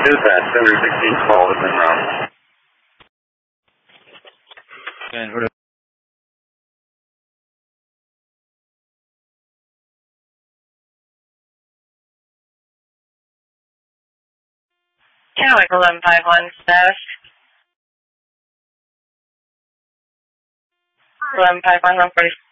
Dispatch, 716 call has been routed. And who Kennewick 1151 status. 1151 146.